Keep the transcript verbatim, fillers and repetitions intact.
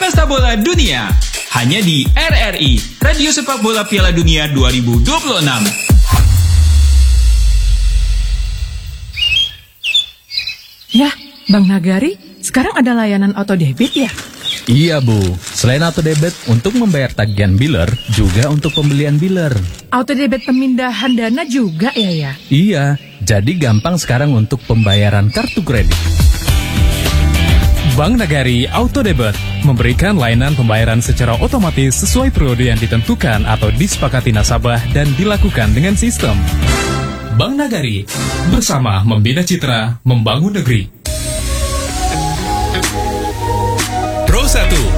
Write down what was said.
Pesta Bola Dunia. Hanya di R R I, Radio Sepak Bola Piala Dunia dua ribu dua puluh enam. Yah, Bang Nagari, sekarang ada layanan auto debit ya? Iya Bu, selain auto debit untuk membayar tagihan biller, juga untuk pembelian biller. Auto debit pemindahan dana juga ya ya? Iya, jadi gampang sekarang untuk pembayaran kartu kredit. Bank Nagari Auto Debit memberikan layanan pembayaran secara otomatis sesuai periode yang ditentukan atau disepakati nasabah dan dilakukan dengan sistem. Bank Nagari, bersama membina citra, membangun negeri. Pro satu